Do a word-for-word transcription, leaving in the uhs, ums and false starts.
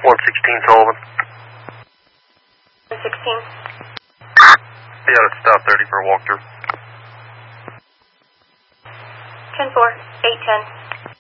one sixteen Sullivan. one sixteen. Be out at stop thirty for a walkthrough. ten four, eight ten.